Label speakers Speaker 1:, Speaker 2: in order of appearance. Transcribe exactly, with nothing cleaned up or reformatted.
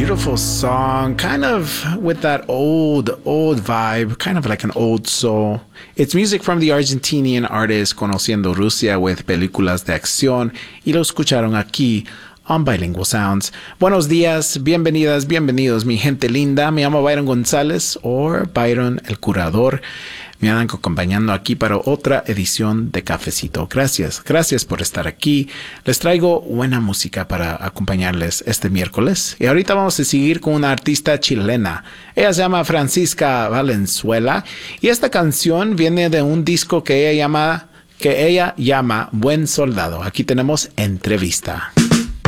Speaker 1: beautiful song, kind of with that old, old vibe, kind of like an old soul. It's music from the Argentinian artist Conociendo Rusia with películas de acción, y lo escucharon aquí on Bilingual Sounds. Buenos días, bienvenidas, bienvenidos, mi gente linda. Me llamo Byron González, o Byron el Curador. Me andan acompañando aquí para otra edición de Cafecito. Gracias, gracias por estar aquí. Les traigo buena música para acompañarles este miércoles. Y ahorita vamos a seguir con una artista chilena. Ella se llama Francisca Valenzuela. Y esta canción viene de un disco que ella llama, que ella llama Buen Soldado. Aquí tenemos Entrevista.